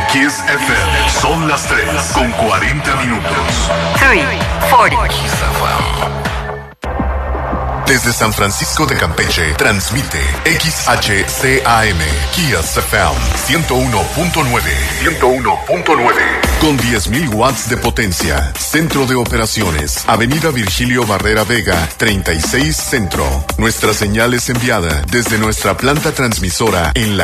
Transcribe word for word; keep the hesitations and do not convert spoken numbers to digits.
Kiss F M. Son las tres con cuarenta minutos. tres, cuarenta. Kiss F M. Desde San Francisco de Campeche, transmite X H C A M, Kiss F M, ciento uno punto nueve. ciento uno punto nueve. Con diez mil watts de potencia. Centro de operaciones, Avenida Virgilio Barrera Vega, treinta y seis Centro. Nuestra señal es enviada desde nuestra planta transmisora en la